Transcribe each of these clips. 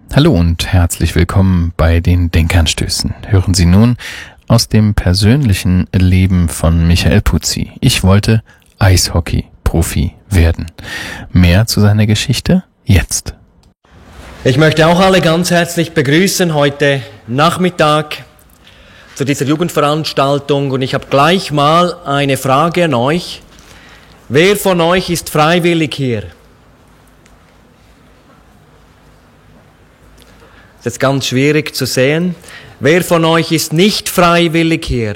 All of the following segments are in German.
Hallo und herzlich willkommen bei den Denkanstößen. Hören Sie nun aus dem persönlichen Leben von Michael Puzzi. Ich wollte Eishockey-Profi werden. Mehr zu seiner Geschichte jetzt. Ich möchte auch alle ganz herzlich begrüßen heute Nachmittag zu dieser Jugendveranstaltung und ich habe gleich mal eine Frage an euch. Wer von euch ist freiwillig hier? Das ist jetzt ganz schwierig zu sehen. Wer von euch ist nicht freiwillig hier?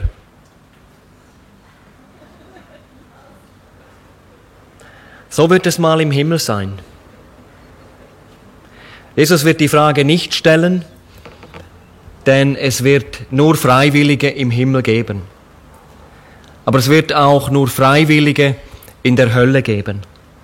So wird es mal im Himmel sein. Jesus wird die Frage nicht stellen, denn es wird nur Freiwillige im Himmel geben. Aber es wird auch nur Freiwillige in der Hölle geben.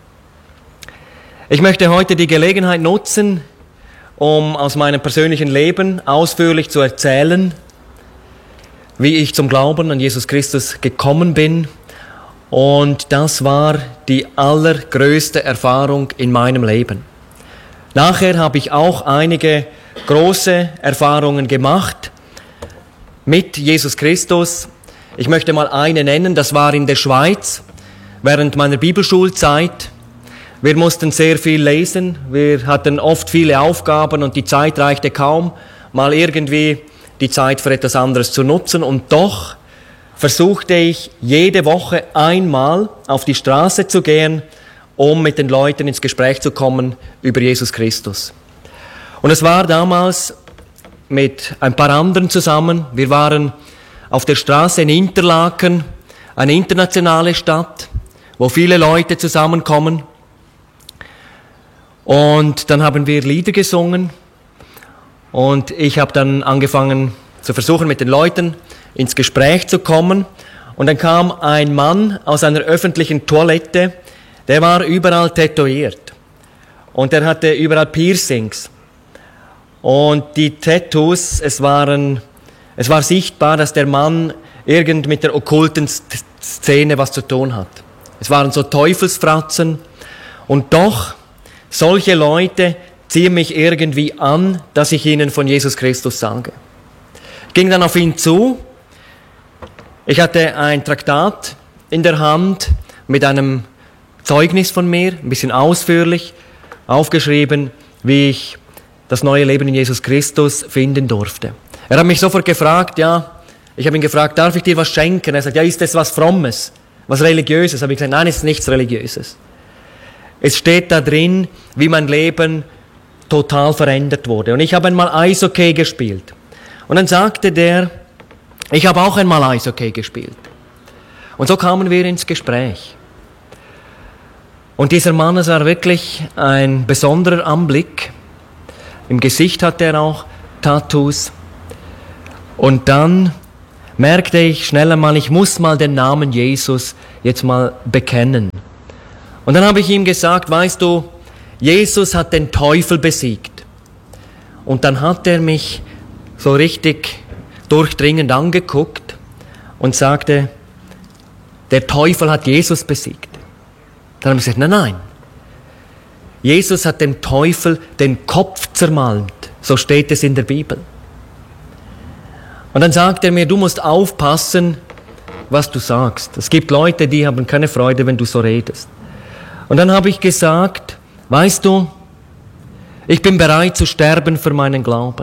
Ich möchte heute die Gelegenheit nutzen, um aus meinem persönlichen Leben ausführlich zu erzählen, wie ich zum Glauben an Jesus Christus gekommen bin. Und das war die allergrößte Erfahrung in meinem Leben. Nachher habe ich auch einige große Erfahrungen gemacht mit Jesus Christus. Ich möchte mal eine nennen, das war in der Schweiz während meiner Bibelschulzeit. Wir mussten sehr viel lesen, wir hatten oft viele Aufgaben und die Zeit reichte kaum, mal irgendwie die Zeit für etwas anderes zu nutzen. Und doch versuchte ich jede Woche einmal auf die Straße zu gehen, um mit den Leuten ins Gespräch zu kommen über Jesus Christus. Und es war damals mit ein paar anderen zusammen. Wir waren auf der Straße in Interlaken, eine internationale Stadt, wo viele Leute zusammenkommen. Und dann haben wir Lieder gesungen und ich habe dann angefangen zu versuchen, mit den Leuten ins Gespräch zu kommen. Und dann kam ein Mann aus einer öffentlichen Toilette, der war überall tätowiert und der hatte überall Piercings. Und die Tattoos, es war sichtbar, dass der Mann irgend mit der okkulten Szene was zu tun hat. Es waren so Teufelsfratzen und doch solche Leute ziehen mich irgendwie an, dass ich ihnen von Jesus Christus sage. Ich ging dann auf ihn zu. Ich hatte ein Traktat in der Hand mit einem Zeugnis von mir, ein bisschen ausführlich, aufgeschrieben, wie ich das neue Leben in Jesus Christus finden durfte. Er hat mich sofort gefragt, ich habe ihn gefragt, darf ich dir was schenken? Er sagt, ist das was Frommes, was Religiöses? Habe ich gesagt, nein, es ist nichts Religiöses. Es steht da drin, wie mein Leben total verändert wurde. Und ich habe einmal Eishockey gespielt. Und dann sagte der, ich habe auch einmal Eishockey gespielt. Und so kamen wir ins Gespräch. Und dieser Mann, es war wirklich ein besonderer Anblick. Im Gesicht hatte er auch Tattoos. Und dann merkte ich schnell einmal, ich muss mal den Namen Jesus jetzt mal bekennen. Und dann habe ich ihm gesagt, weißt du, Jesus hat den Teufel besiegt. Und dann hat er mich so richtig durchdringend angeguckt und sagte, der Teufel hat Jesus besiegt. Dann habe ich gesagt, nein. Jesus hat dem Teufel den Kopf zermalmt. So steht es in der Bibel. Und dann sagt er mir, du musst aufpassen, was du sagst. Es gibt Leute, die haben keine Freude, wenn du so redest. Und dann habe ich gesagt, weißt du, ich bin bereit zu sterben für meinen Glauben.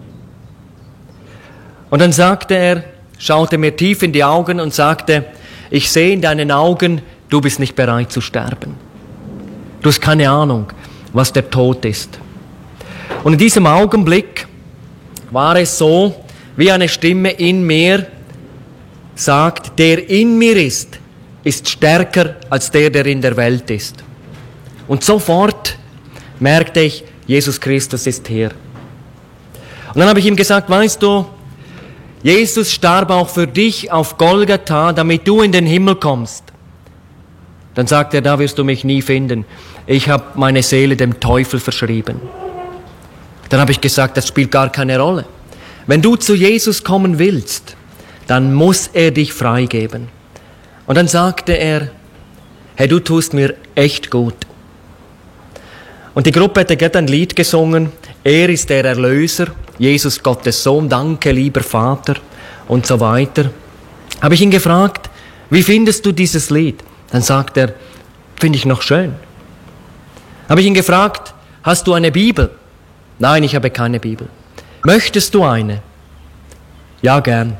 Und dann sagte er, schaute mir tief in die Augen und sagte, ich sehe in deinen Augen, du bist nicht bereit zu sterben. Du hast keine Ahnung, was der Tod ist. Und in diesem Augenblick war es so, wie eine Stimme in mir sagt, der in mir ist stärker als der in der Welt ist. Und sofort merkte ich, Jesus Christus ist hier. Und dann habe ich ihm gesagt, weißt du, Jesus starb auch für dich auf Golgatha, damit du in den Himmel kommst. Dann sagt er, da wirst du mich nie finden. Ich habe meine Seele dem Teufel verschrieben. Dann habe ich gesagt, das spielt gar keine Rolle. Wenn du zu Jesus kommen willst, dann muss er dich freigeben. Und dann sagte er, hey, du tust mir echt gut. Und die Gruppe hatte gerade ein Lied gesungen, er ist der Erlöser, Jesus Gottes Sohn, danke lieber Vater und so weiter. Habe ich ihn gefragt, wie findest du dieses Lied? Dann sagt er, finde ich noch schön. Habe ich ihn gefragt, hast du eine Bibel? Nein, ich habe keine Bibel. Möchtest du eine? Ja, gern.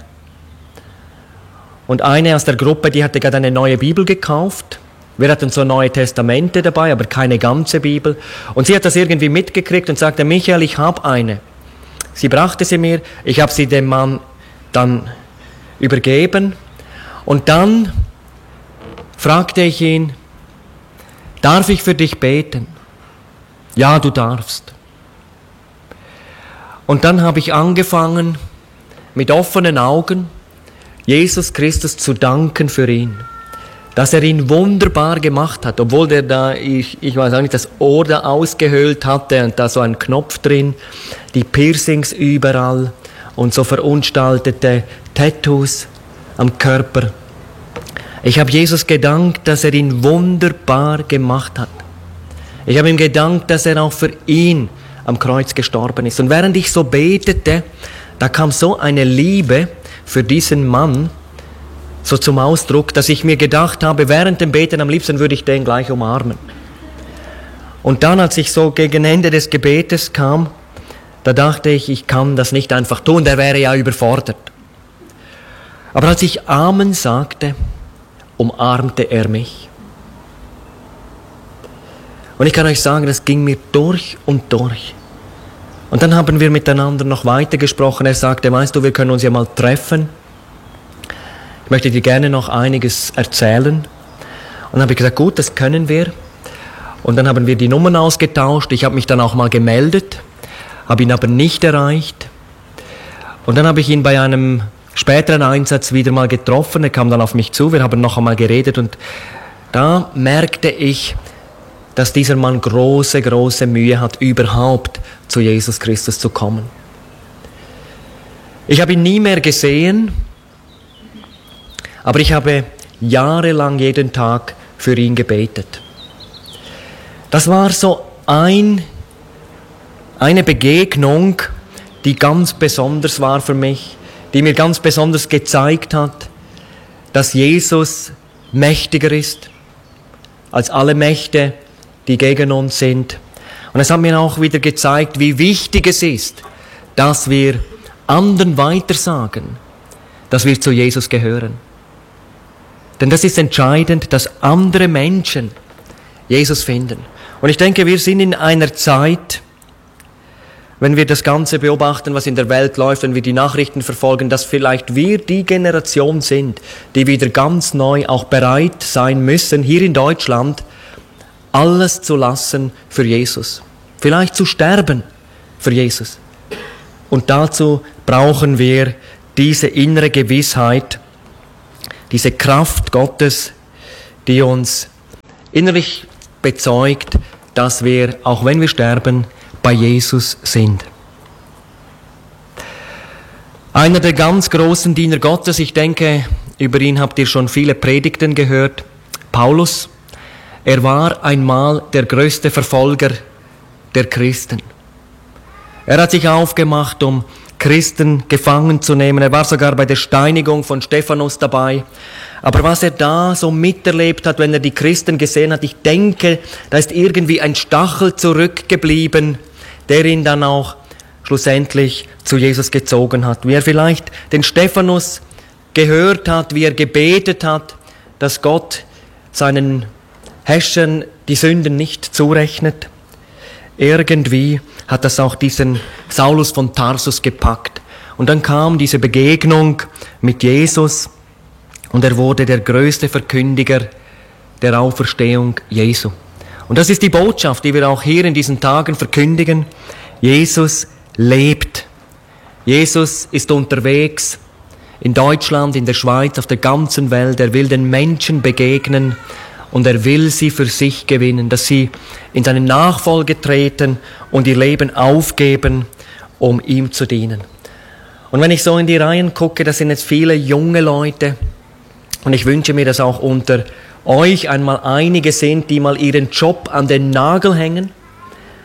Und eine aus der Gruppe, die hatte gerade eine neue Bibel gekauft. Wir hatten so Neue Testamente dabei, aber keine ganze Bibel. Und sie hat das irgendwie mitgekriegt und sagte, Michael, ich habe eine. Sie brachte sie mir, ich habe sie dem Mann dann übergeben. Und dann fragte ich ihn, darf ich für dich beten? Ja, du darfst. Und dann habe ich angefangen, mit offenen Augen Jesus Christus zu danken für ihn, dass er ihn wunderbar gemacht hat, obwohl der da, ich weiß auch nicht, das Ohr da ausgehöhlt hatte und da so ein Knopf drin, die Piercings überall und so verunstaltete Tattoos am Körper. Ich habe Jesus gedankt, dass er ihn wunderbar gemacht hat. Ich habe ihm gedankt, dass er auch für ihn am Kreuz gestorben ist. Und während ich so betete, da kam so eine Liebe für diesen Mann so zum Ausdruck, dass ich mir gedacht habe, während dem Beten am liebsten würde ich den gleich umarmen. Und dann, als ich so gegen Ende des Gebetes kam, da dachte ich, ich kann das nicht einfach tun, der wäre ja überfordert. Aber als ich Amen sagte, umarmte er mich. Und ich kann euch sagen, das ging mir durch und durch. Und dann haben wir miteinander noch weiter gesprochen. Er sagte, weißt du, wir können uns ja mal treffen. Ich möchte dir gerne noch einiges erzählen. Und dann habe ich gesagt, gut, das können wir. Und dann haben wir die Nummern ausgetauscht. Ich habe mich dann auch mal gemeldet, habe ihn aber nicht erreicht. Und dann habe ich ihn bei einem späteren Einsatz wieder mal getroffen. Er kam dann auf mich zu, wir haben noch einmal geredet. Und da merkte ich, dass dieser Mann große, große Mühe hat, überhaupt zu Jesus Christus zu kommen. Ich habe ihn nie mehr gesehen, aber ich habe jahrelang jeden Tag für ihn gebetet. Das war so eine Begegnung, die ganz besonders war für mich, die mir ganz besonders gezeigt hat, dass Jesus mächtiger ist als alle Mächte, die gegen uns sind. Und es hat mir auch wieder gezeigt, wie wichtig es ist, dass wir anderen weitersagen, dass wir zu Jesus gehören. Denn das ist entscheidend, dass andere Menschen Jesus finden. Und ich denke, wir sind in einer Zeit, wenn wir das Ganze beobachten, was in der Welt läuft, wenn wir die Nachrichten verfolgen, dass vielleicht wir die Generation sind, die wieder ganz neu auch bereit sein müssen, hier in Deutschland, alles zu lassen für Jesus. Vielleicht zu sterben für Jesus. Und dazu brauchen wir diese innere Gewissheit, diese Kraft Gottes, die uns innerlich bezeugt, dass wir, auch wenn wir sterben, bei Jesus sind. Einer der ganz großen Diener Gottes, ich denke, über ihn habt ihr schon viele Predigten gehört, Paulus. Er war einmal der größte Verfolger der Christen. Er hat sich aufgemacht, um Christen gefangen zu nehmen. Er war sogar bei der Steinigung von Stephanus dabei. Aber was er da so miterlebt hat, wenn er die Christen gesehen hat, ich denke, da ist irgendwie ein Stachel zurückgeblieben, der ihn dann auch schlussendlich zu Jesus gezogen hat. Wie er vielleicht den Stephanus gehört hat, wie er gebetet hat, dass Gott seinen Häschern die Sünden nicht zurechnet. Irgendwie hat das auch diesen Saulus von Tarsus gepackt. Und dann kam diese Begegnung mit Jesus und er wurde der größte Verkündiger der Auferstehung Jesu. Und das ist die Botschaft, die wir auch hier in diesen Tagen verkündigen. Jesus lebt. Jesus ist unterwegs in Deutschland, in der Schweiz, auf der ganzen Welt. Er will den Menschen begegnen. Und er will sie für sich gewinnen, dass sie in seine Nachfolge treten und ihr Leben aufgeben, um ihm zu dienen. Und wenn ich so in die Reihen gucke, das sind jetzt viele junge Leute. Und ich wünsche mir, dass auch unter euch einmal einige sind, die mal ihren Job an den Nagel hängen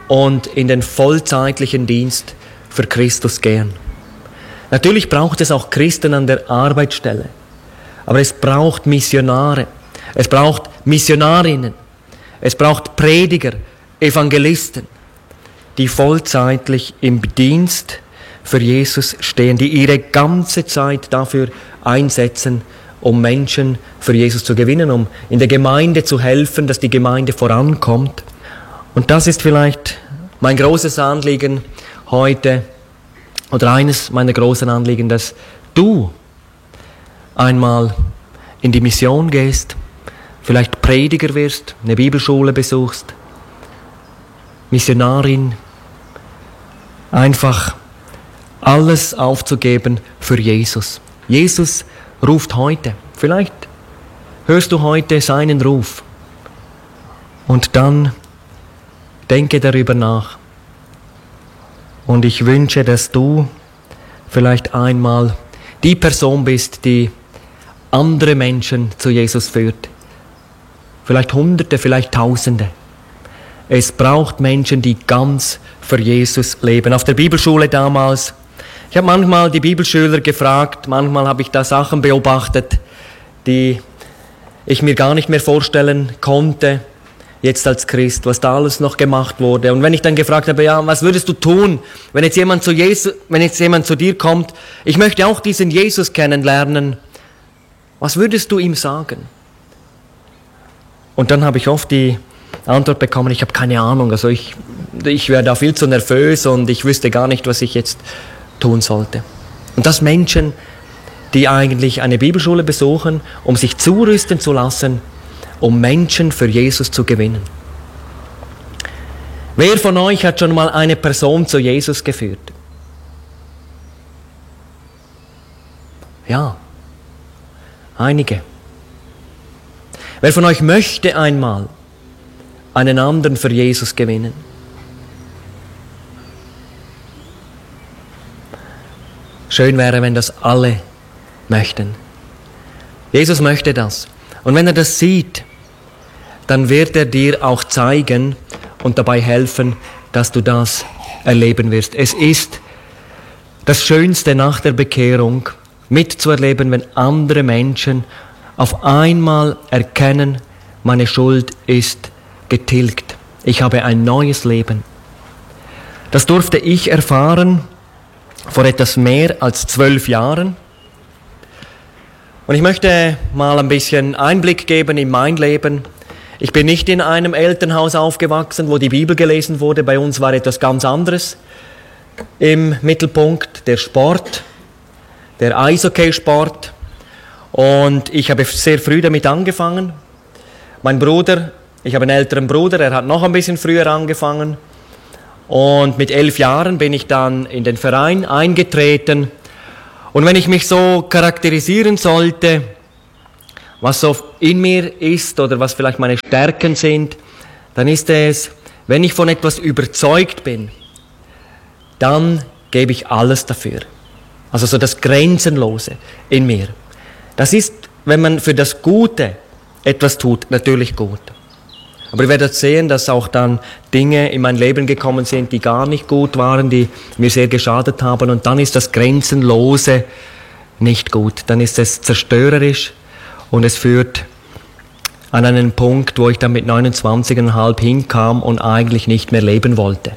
und in den vollzeitlichen Dienst für Christus gehen. Natürlich braucht es auch Christen an der Arbeitsstelle, aber es braucht Missionare, es braucht Missionarinnen, es braucht Prediger, Evangelisten, die vollzeitlich im Dienst für Jesus stehen, die ihre ganze Zeit dafür einsetzen, um Menschen für Jesus zu gewinnen, um in der Gemeinde zu helfen, dass die Gemeinde vorankommt. Und das ist vielleicht mein großes Anliegen heute, oder eines meiner großen Anliegen, dass du einmal in die Mission gehst, vielleicht Prediger wirst, eine Bibelschule besuchst, Missionarin, einfach alles aufzugeben für Jesus. Jesus ruft heute. Vielleicht hörst du heute seinen Ruf. Und dann denke darüber nach. Und ich wünsche, dass du vielleicht einmal die Person bist, die andere Menschen zu Jesus führt. Vielleicht Hunderte, vielleicht Tausende. Es braucht Menschen, die ganz für Jesus leben. Auf der Bibelschule damals, ich habe manchmal die Bibelschüler gefragt, manchmal habe ich da Sachen beobachtet, die ich mir gar nicht mehr vorstellen konnte, jetzt als Christ, was da alles noch gemacht wurde. Und wenn ich dann gefragt habe, ja, was würdest du tun, wenn jetzt jemand zu dir kommt, ich möchte auch diesen Jesus kennenlernen, was würdest du ihm sagen? Und dann habe ich oft die Antwort bekommen, ich habe keine Ahnung, also ich wäre da viel zu nervös und ich wüsste gar nicht, was ich jetzt tun sollte. Und das Menschen, die eigentlich eine Bibelschule besuchen, um sich zurüsten zu lassen, um Menschen für Jesus zu gewinnen. Wer von euch hat schon mal eine Person zu Jesus geführt? Ja, einige. Wer von euch möchte einmal einen anderen für Jesus gewinnen? Schön wäre, wenn das alle möchten. Jesus möchte das. Und wenn er das sieht, dann wird er dir auch zeigen und dabei helfen, dass du das erleben wirst. Es ist das Schönste nach der Bekehrung, mitzuerleben, wenn andere Menschen auf einmal erkennen, meine Schuld ist getilgt. Ich habe ein neues Leben. Das durfte ich erfahren vor etwas mehr als 12 Jahren. Und ich möchte mal ein bisschen Einblick geben in mein Leben. Ich bin nicht in einem Elternhaus aufgewachsen, wo die Bibel gelesen wurde. Bei uns war etwas ganz anderes im Mittelpunkt, der Sport, der Eishockeysport. Und ich habe sehr früh damit angefangen. Mein Bruder, ich habe einen älteren Bruder, er hat noch ein bisschen früher angefangen. Und mit 11 Jahren bin ich dann in den Verein eingetreten. Und wenn ich mich so charakterisieren sollte, was so in mir ist oder was vielleicht meine Stärken sind, dann ist es, wenn ich von etwas überzeugt bin, dann gebe ich alles dafür. Also so das Grenzenlose in mir. Das ist, wenn man für das Gute etwas tut, natürlich gut. Aber ihr werdet sehen, dass auch dann Dinge in mein Leben gekommen sind, die gar nicht gut waren, die mir sehr geschadet haben. Und dann ist das Grenzenlose nicht gut. Dann ist es zerstörerisch und es führt an einen Punkt, wo ich dann mit 29,5 hinkam und eigentlich nicht mehr leben wollte.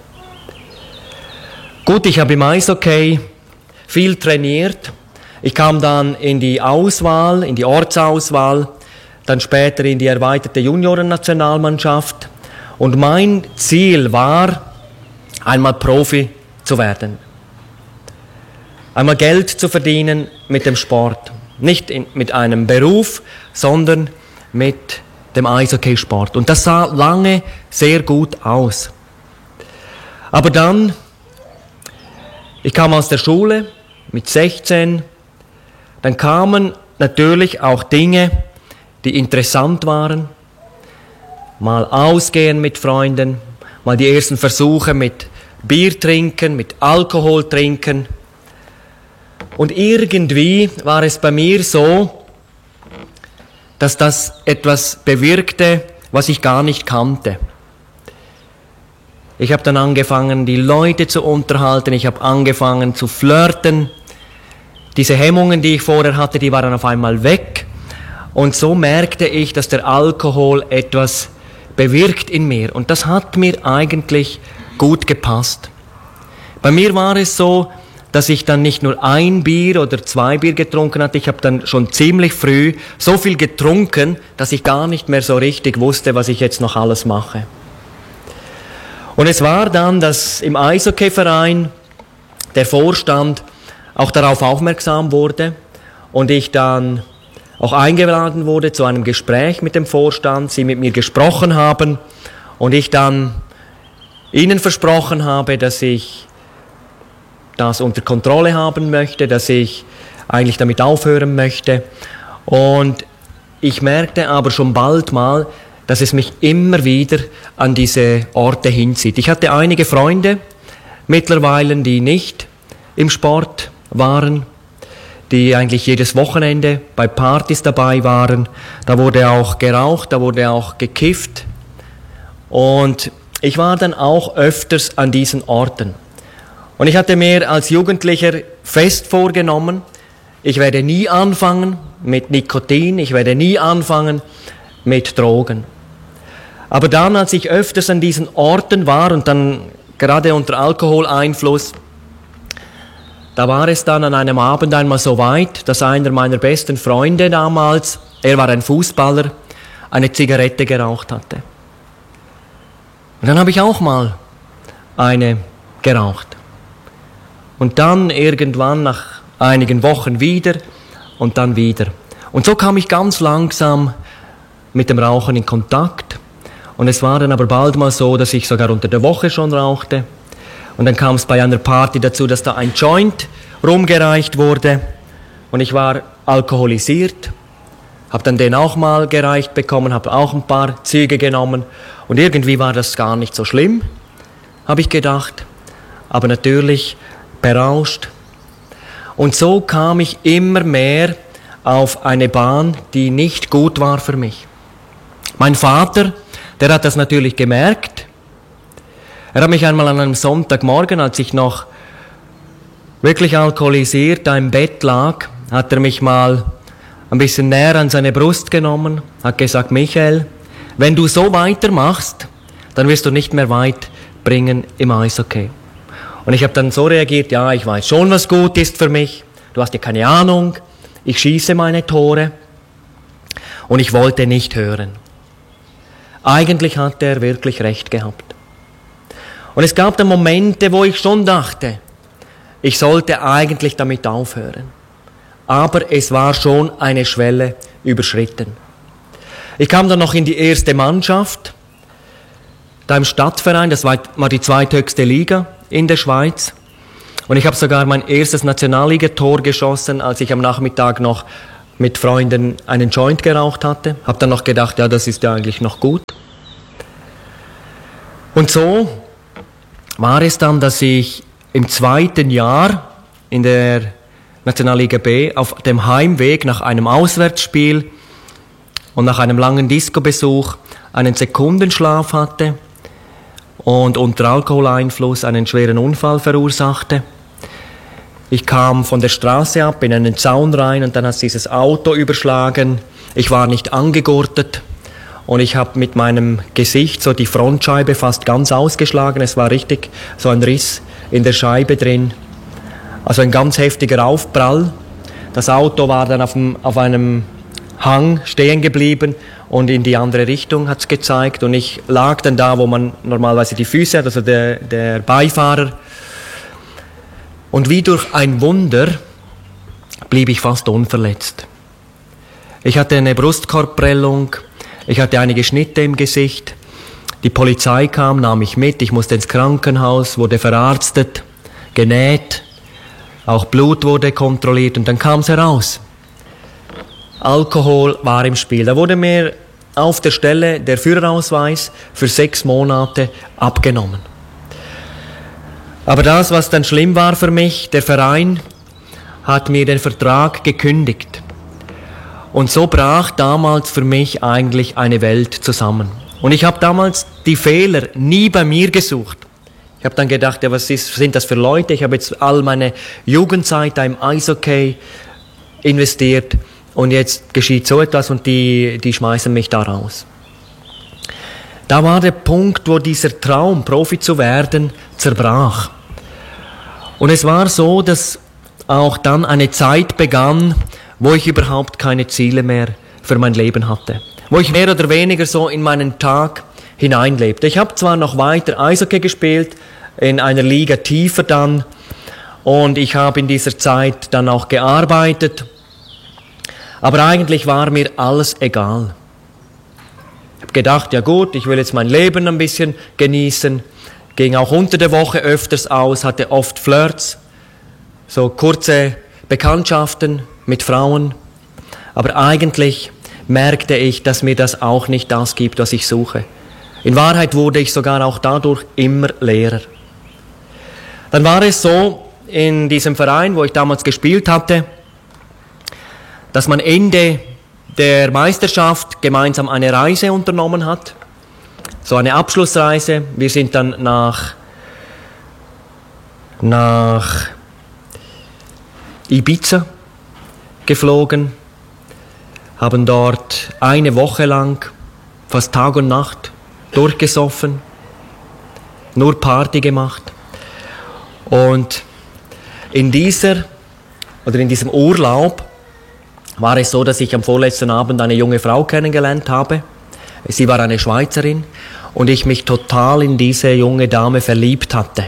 Gut, ich habe im Eishockey viel trainiert. Ich kam dann in die Auswahl, in die Ortsauswahl, dann später in die erweiterte Juniorennationalmannschaft. Und mein Ziel war, einmal Profi zu werden. Einmal Geld zu verdienen mit dem Sport. Nicht mit einem Beruf, sondern mit dem Eishockeysport. Und das sah lange sehr gut aus. Aber dann, ich kam aus der Schule mit 16, dann kamen natürlich auch Dinge, die interessant waren. Mal ausgehen mit Freunden, mal die ersten Versuche mit Bier trinken, mit Alkohol trinken. Und irgendwie war es bei mir so, dass das etwas bewirkte, was ich gar nicht kannte. Ich habe dann angefangen, die Leute zu unterhalten. Ich habe angefangen zu flirten. Diese Hemmungen, die ich vorher hatte, die waren auf einmal weg. Und so merkte ich, dass der Alkohol etwas bewirkt in mir. Und das hat mir eigentlich gut gepasst. Bei mir war es so, dass ich dann nicht nur 1 Bier oder 2 Bier getrunken hatte. Ich habe dann schon ziemlich früh so viel getrunken, dass ich gar nicht mehr so richtig wusste, was ich jetzt noch alles mache. Und es war dann, dass im Eishockeyverein der Vorstand auch darauf aufmerksam wurde und ich dann auch eingeladen wurde zu einem Gespräch mit dem Vorstand, sie mit mir gesprochen haben und ich dann ihnen versprochen habe, dass ich das unter Kontrolle haben möchte, dass ich eigentlich damit aufhören möchte. Und ich merkte aber schon bald mal, dass es mich immer wieder an diese Orte hinzieht. Ich hatte einige Freunde mittlerweile, die nicht im Sport waren, die eigentlich jedes Wochenende bei Partys dabei waren. Da wurde auch geraucht, da wurde auch gekifft. Und ich war dann auch öfters an diesen Orten. Und ich hatte mir als Jugendlicher fest vorgenommen, ich werde nie anfangen mit Nikotin, ich werde nie anfangen mit Drogen. Aber dann, als ich öfters an diesen Orten war und dann gerade unter Alkoholeinfluss, da war es dann an einem Abend einmal so weit, dass einer meiner besten Freunde damals, er war ein Fußballer, eine Zigarette geraucht hatte. Und dann habe ich auch mal eine geraucht. Und dann irgendwann nach einigen Wochen wieder und dann wieder. Und so kam ich ganz langsam mit dem Rauchen in Kontakt. Und es war dann aber bald mal so, dass ich sogar unter der Woche schon rauchte. Und dann kam es bei einer Party dazu, dass da ein Joint rumgereicht wurde. Und ich war alkoholisiert, habe dann den auch mal gereicht bekommen, habe auch ein paar Züge genommen. Und irgendwie war das gar nicht so schlimm, habe ich gedacht. Aber natürlich berauscht. Und so kam ich immer mehr auf eine Bahn, die nicht gut war für mich. Mein Vater, der hat das natürlich gemerkt. Er hat mich einmal an einem Sonntagmorgen, als ich noch wirklich alkoholisiert da im Bett lag, hat er mich mal ein bisschen näher an seine Brust genommen, hat gesagt, Michael, wenn du so weitermachst, dann wirst du nicht mehr weit bringen im Eishockey. Und ich habe dann so reagiert, ja, ich weiß schon, was gut ist für mich. Du hast ja keine Ahnung. Ich schieße meine Tore. Und ich wollte nicht hören. Eigentlich hat er wirklich recht gehabt. Und es gab dann Momente, wo ich schon dachte, ich sollte eigentlich damit aufhören. Aber es war schon eine Schwelle überschritten. Ich kam dann noch in die erste Mannschaft, da im Stadtverein, das war die zweithöchste Liga in der Schweiz. Und ich habe sogar mein erstes Nationalligator geschossen, als ich am Nachmittag noch mit Freunden einen Joint geraucht hatte. Habe dann noch gedacht, ja, das ist ja eigentlich noch gut. Und so war es dann, dass ich im 2. Jahr in der Nationalliga B auf dem Heimweg nach einem Auswärtsspiel und nach einem langen Discobesuch einen Sekundenschlaf hatte und unter Alkoholeinfluss einen schweren Unfall verursachte. Ich kam von der Straße ab in einen Zaun rein und dann hat dieses Auto überschlagen. Ich war nicht angegurtet und ich habe mit meinem Gesicht so die Frontscheibe fast ganz ausgeschlagen. Es war richtig so ein Riss in der Scheibe drin. Also ein ganz heftiger Aufprall. Das Auto war dann auf einem Hang stehen geblieben und in die andere Richtung hat es gezeigt. Und ich lag dann da, wo man normalerweise die Füße hat, also der Beifahrer. Und wie durch ein Wunder blieb ich fast unverletzt. Ich hatte eine Brustkorbprellung, ich hatte einige Schnitte im Gesicht. Die Polizei kam, nahm mich mit, ich musste ins Krankenhaus, wurde verarztet, genäht, auch Blut wurde kontrolliert und dann kam es heraus. Alkohol war im Spiel. Da wurde mir auf der Stelle der Führerausweis für 6 Monate abgenommen. Aber das, was dann schlimm war für mich, der Verein hat mir den Vertrag gekündigt. Und so brach damals für mich eigentlich eine Welt zusammen. Und ich habe damals die Fehler nie bei mir gesucht. Ich habe dann gedacht, ja, sind das für Leute? Ich habe jetzt all meine Jugendzeit da im Eishockey investiert und jetzt geschieht so etwas und die schmeißen mich da raus. Da war der Punkt, wo dieser Traum, Profi zu werden, zerbrach. Und es war so, dass auch dann eine Zeit begann, wo ich überhaupt keine Ziele mehr für mein Leben hatte. Wo ich mehr oder weniger so in meinen Tag hineinlebte. Ich habe zwar noch weiter Eishockey gespielt, in einer Liga tiefer dann, und ich habe in dieser Zeit dann auch gearbeitet, aber eigentlich war mir alles egal. Ich habe gedacht, ja gut, ich will jetzt mein Leben ein bisschen genießen, ging auch unter der Woche öfters aus, hatte oft Flirts, so kurze Bekanntschaften mit Frauen, aber eigentlich merkte ich, dass mir das auch nicht das gibt, was ich suche. In Wahrheit wurde ich sogar auch dadurch immer leerer. Dann war es so, in diesem Verein, wo ich damals gespielt hatte, dass man Ende der Meisterschaft gemeinsam eine Reise unternommen hat. So eine Abschlussreise. Wir sind dann nach Ibiza geflogen, haben dort eine Woche lang, fast Tag und Nacht, durchgesoffen, nur Party gemacht. Und in diesem Urlaub war es so, dass ich am vorletzten Abend eine junge Frau kennengelernt habe. Sie war eine Schweizerin und ich mich total in diese junge Dame verliebt hatte.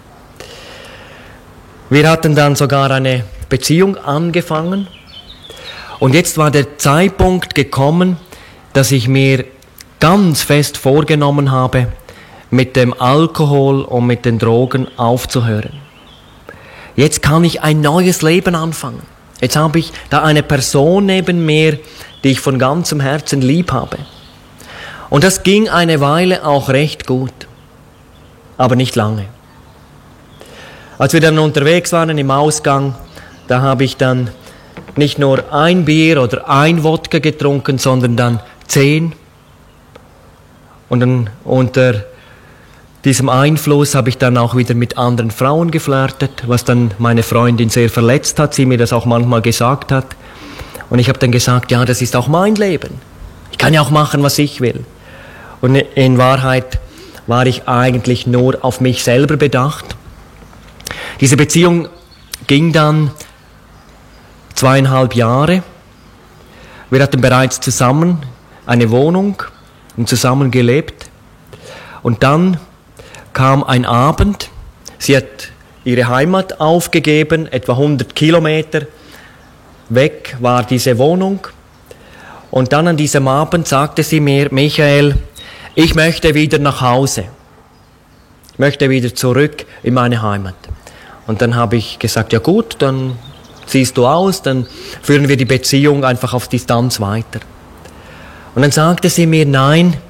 Wir hatten dann sogar eine Beziehung angefangen und jetzt war der Zeitpunkt gekommen, dass ich mir ganz fest vorgenommen habe, mit dem Alkohol und mit den Drogen aufzuhören. Jetzt kann ich ein neues Leben anfangen. Jetzt habe ich da eine Person neben mir, die ich von ganzem Herzen lieb habe. Und das ging eine Weile auch recht gut, aber nicht lange. Als wir dann unterwegs waren im Ausgang, da habe ich dann nicht nur ein Bier oder ein Wodka getrunken, sondern dann 10. Und dann unter diesem Einfluss habe ich dann auch wieder mit anderen Frauen geflirtet, was dann meine Freundin sehr verletzt hat, sie mir das auch manchmal gesagt hat. Und ich habe dann gesagt, ja, das ist auch mein Leben. Ich kann ja auch machen, was ich will. Und in Wahrheit war ich eigentlich nur auf mich selber bedacht. Diese Beziehung ging dann 2,5 Jahre. Wir hatten bereits zusammen eine Wohnung und zusammen gelebt. Und dann kam ein Abend, sie hat ihre Heimat aufgegeben, etwa 100 Kilometer weg war diese Wohnung. Und dann an diesem Abend sagte sie mir, Michael, ich möchte wieder nach Hause. Ich möchte wieder zurück in meine Heimat. Und dann habe ich gesagt, ja gut, dann ziehst du aus, dann führen wir die Beziehung einfach auf Distanz weiter. Und dann sagte sie mir, nein,